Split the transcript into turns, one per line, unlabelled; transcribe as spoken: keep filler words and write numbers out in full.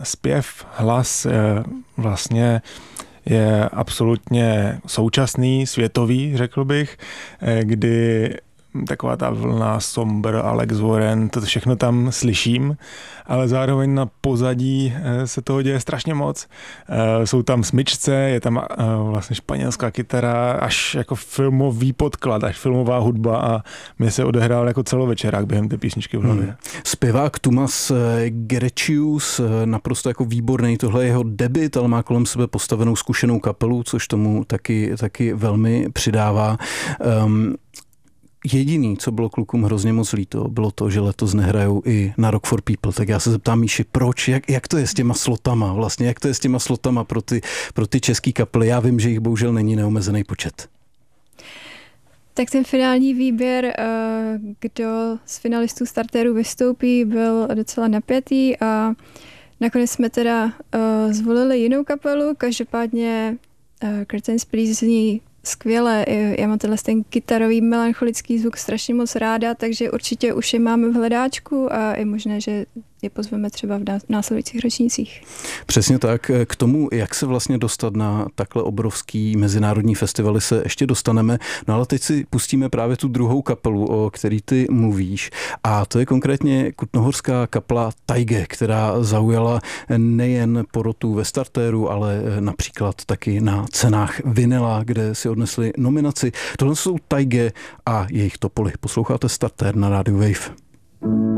zpěv, hlas vlastně je absolutně současný, světový, řekl bych, kdy taková ta vlna Somber, Alex Warren, to všechno tam slyším, ale zároveň na pozadí se toho děje strašně moc. Jsou tam smyčce, je tam vlastně španělská kytara, až jako filmový podklad, až filmová hudba a mě se odehrál jako celovečerák během té písničky v hlavě. Hmm.
Zpěvák Tumas Gerečius, naprosto jako výborný, tohle je jeho debut, ale má kolem sebe postavenou zkušenou kapelu, což tomu taky, taky velmi přidává. Um, Jediný, co bylo klukům hrozně moc líto, bylo to, že letos nehrajou i na Rock for People. Tak já se zeptám Míši, proč, jak, jak to je s těma slotama vlastně, jak to je s těma slotama pro ty, pro ty český kapely? Já vím, že jich bohužel není neomezený počet.
Tak ten finální výběr, kdo z finalistů starterů vystoupí, byl docela napjatý a nakonec jsme teda zvolili jinou kapelu, každopádně Curtains Please zní skvěle, já mám tenhle ten kytarový melancholický zvuk strašně moc ráda, takže určitě už je máme v hledáčku a je možné, že je pozveme třeba v následujících ročnících.
Přesně tak. K tomu, jak se vlastně dostat na takhle obrovský mezinárodní festivaly, se ještě dostaneme. No ale teď si pustíme právě tu druhou kapelu, o který ty mluvíš. A to je konkrétně kutnohorská kapela Taige, která zaujala nejen porotu ve startéru, ale například taky na cenách Vinyla, kde si odnesli nominaci. Tohle jsou Taige a jejich Topoly. Posloucháte Startér na rádiu Wave.